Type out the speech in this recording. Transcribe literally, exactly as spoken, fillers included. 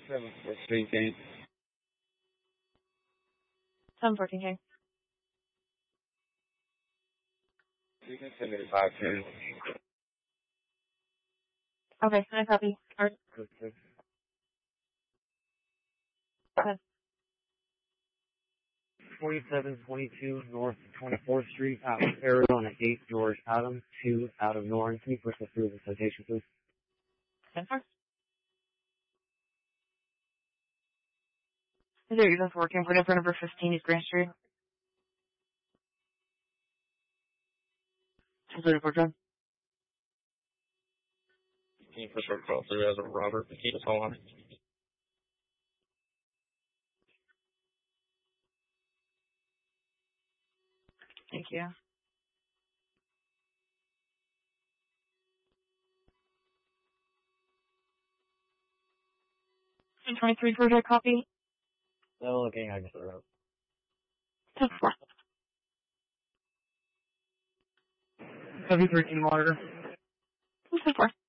seven fourteen K. seven fourteen K. You can send me to five ten. Okay, I copy. Alright. Okay. Okay. twenty-seven twenty-two North twenty-fourth Street, Atlas, Arizona, eight George Adams, two out of Norton. Can you push us through the citation, please? ten four. Is there even working for different number fifteen East Grand Street? two thirty-four John. Can you push our call through as a Robert to keep us all on it? Thank you. twenty-three project copy. No, okay, I just wrote. ten four. W thirteen monitor. ten four.